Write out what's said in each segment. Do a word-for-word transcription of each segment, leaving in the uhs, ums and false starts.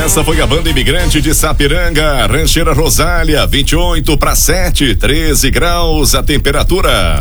Essa foi a banda imigrante de Sapiranga, Rancheira Rosália, vinte e oito para sete, treze graus a temperatura.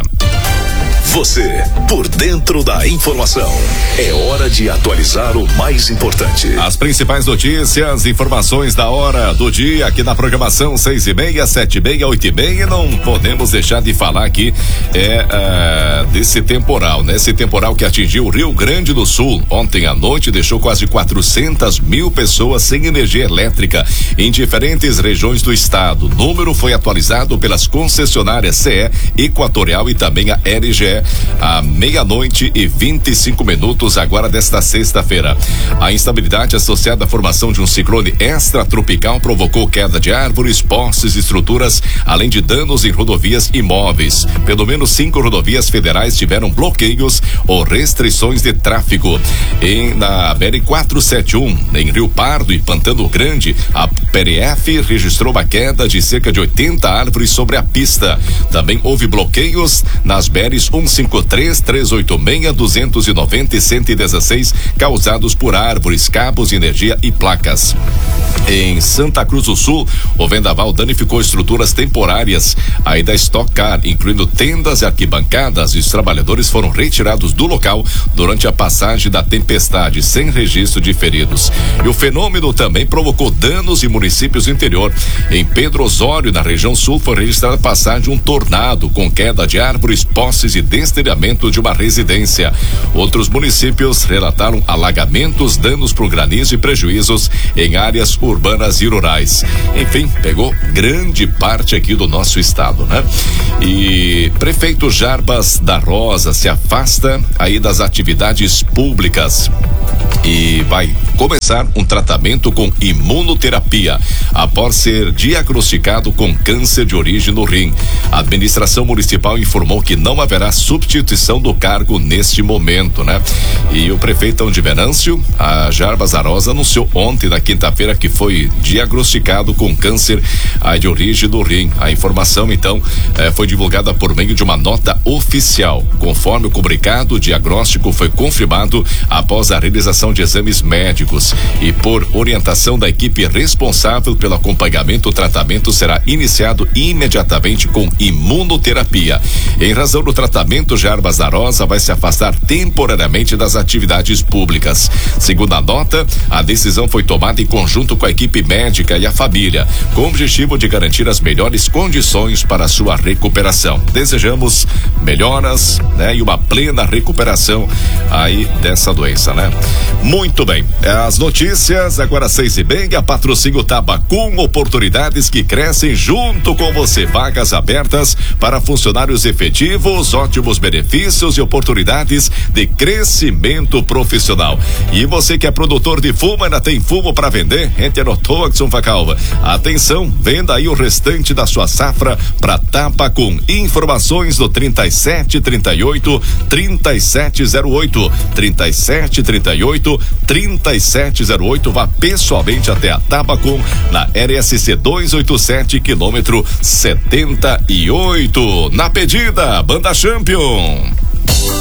Você, por dentro da informação. É hora de atualizar o mais importante. As principais notícias, informações da hora do dia aqui na programação seis e meia, sete e meia, oito e meia. Não podemos deixar de falar aqui é, uh, desse temporal, né? Esse temporal que atingiu o Rio Grande do Sul ontem à noite deixou quase quatrocentas mil pessoas sem energia elétrica em diferentes regiões do estado. O número foi atualizado pelas concessionárias C E, Equatorial e também a R G E à meia-noite e vinte e cinco minutos agora desta sexta-feira. A instabilidade associada à formação de um ciclone extratropical provocou queda de árvores, postes e estruturas, além de danos em rodovias e imóveis. Pelo menos cinco rodovias federais tiveram bloqueios ou restrições de tráfego. Em, na B R quatrocentos e setenta e um, em Rio Pardo e Pantano Grande, a P R F registrou uma queda de cerca de oitenta árvores sobre a pista. Também houve bloqueios nas B Rs cento e cinquenta e três, trezentos e oitenta e seis, duzentos e noventa e cento e dezesseis, causados por árvores, cabos de energia e placas. Em Santa Cruz do Sul, o vendaval danificou estruturas temporárias aí da Stock Car, incluindo tendas e arquibancadas, e os trabalhadores foram retirados do local durante a passagem da tempestade, sem registro de feridos. E o fenômeno também provocou danos em municípios do interior. Em Pedro Osório, na região sul, foi registrada a passagem de um tornado com queda de árvores, postes e destelhamento de uma residência. Outros municípios relataram alagamentos, danos por granizo e prejuízos em áreas urbanas e rurais. Enfim, pegou grande parte aqui do nosso estado, né? E prefeito Jarbas da Rosa se afasta aí das atividades públicas e vai começar um tratamento com imunoterapia após ser diagnosticado com câncer de origem no rim. A administração municipal informou que não haverá substituição do cargo neste momento, né? E o prefeito de Venâncio, a Jarbas da Rosa, anunciou ontem, na quinta-feira, que foi diagnosticado com câncer ah, de origem no rim. A informação, então, eh, foi divulgada por meio de uma nota oficial. Conforme o comunicado, o diagnóstico foi confirmado após a realização de exames médicos e por orientação da equipe responsável pelo acompanhamento, o tratamento será iniciado imediatamente com imunoterapia. Em razão do tratamento, Jarbas da Rosa vai se afastar temporariamente das atividades públicas. Segundo a nota, a decisão foi tomada em conjunto com a equipe médica e a família, com o objetivo de garantir as melhores condições para a sua recuperação. Desejamos melhoras, né, e uma plena recuperação aí dessa doença, né? Muito bem, as notícias agora seis e meia, patrocínio Tabacum, oportunidades que crescem junto com você, vagas abertas para funcionários efetivos, ótimos benefícios e oportunidades de crescimento profissional. E você que é produtor de fumo, ainda tem fumo para vender? Entre no Toaxon Facalva. Atenção, venda aí o restante da sua safra para Tabacum. Informações do trinta e sete, trinta e oito, trinta e sete zero oito, trinta e sete, trinta e oito, trinta e sete zero oito. Vá pessoalmente até a Tabacum na R S C duzentos e oitenta e sete, quilômetro setenta e oito. Na pedida, Banda Champion.